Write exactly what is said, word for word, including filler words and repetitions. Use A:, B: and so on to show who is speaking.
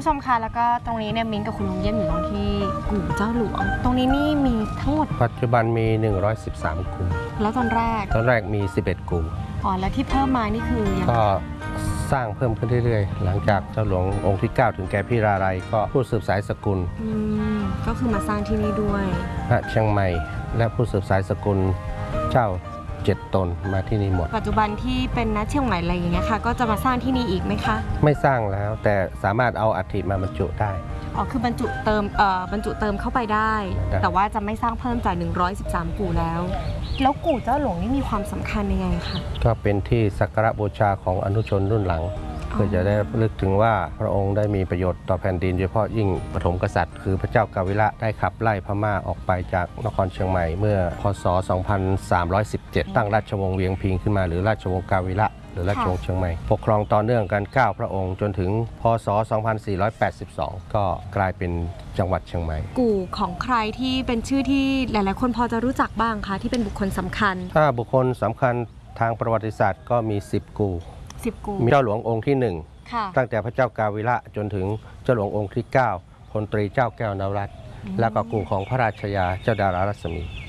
A: ผู้ชมคะแล้วก็ตรงนี้เนี่ยมิ้งกับคุณลุงเยี่ยมอยู่ตรงที่กู่เจ้าหลวงตรงนี้นี่มีทั้งหมด
B: ปัจจุบันมีหนึ่งร้อยสิบสามกู่
A: แล้วตอนแรก
B: ตอนแรกมีสิบเอ็ดกู่
A: อ๋อแล้วที่เพิ่มมานี่คือยัง
B: ก็สร้างเพิ่มขึ้นเรื่อยๆหลังจากเจ้าหลวงองค์ที่เก้าถึงแก่พี่ราไรก็ผู้สืบสายสกุล
A: อืมก็คือมาสร้างที่นี่ด้วย
B: ณเชียงใหม่และผู้สืบสายสกุลเจ้าเจ็ดตนมาที่นี่หมด
A: ปัจจุบันที่เป็นณเชียงใหม่อะไรอย่างเงี้ยค่ะก็จะมาสร้างที่นี่อีกไหมคะ
B: ไม่สร้างแล้วแต่สามารถเอาอัฐิมาบรรจุได้
A: อ๋อคือบรรจุเติมเอ่อบรรจุเติมเข้าไปได้แต่ว่าจะไม่สร้างเพิ่มจากหนึ่งร้อยสิบสามกู่แล้วแล้วกู่เจ้าหลวงนี่มีความสำคัญยังไงคะ
B: ก็เป็นที่สักการะบูชาของอนุชนรุ่นหลังเพื่อจะได้ลึกถึงว่าพระองค์ได้มีประโยชน์ต่อแผ่นดินโดยเฉพาะยิ่งปฐมกษัตริย์คือพระเจ้ากาวิระได้ขับไล่พม่าออกไปจากนครเชียงใหม่เมื่อพศสองพันสามร้อยสิบเจ็ดตั้งราชวงศ์เวียงพิงขึ้นมาหรือราชวงศ์กาวิระหรือราชวงศ์เชียงใหม่ปกครองต่อเนื่องกันเก้าพระองค์จนถึงพศสองพันสี่ร้อยแปดสิบสองก็กลายเป็นจังหวัดเชียงใหม่
A: กู่ของใครที่เป็นชื่อที่หลายๆคนพอจะรู้จักบ้างคะที่เป็นบุคคลสำคัญ
B: ถ้าบุคคลสำคัญทางประวัติศาสตร์ก็มีสิบกู่
A: สิบกู่
B: มีเจ้าหลวงองค์ที่หนึ่งตั้งแต่พระเจ้ากาวิระจนถึงเจ้าหลวงองค์ที่เก้าพลตรีเจ้าแก้วนวรัตน์และก็กู่ของพระราชยาเจ้าดารารัศมี